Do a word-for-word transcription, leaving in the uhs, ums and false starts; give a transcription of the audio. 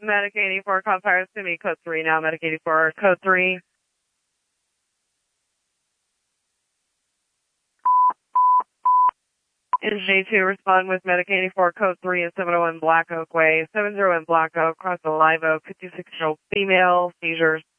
Medic eighty-four, call fire to me, code three now, Medic eighty-four, code three. Is J two, respond with Medic eighty-four, code three and seven oh one Black Oak Way, seven oh one Black Oak, across the Live Oak, fifty-six-year-old female, seizures.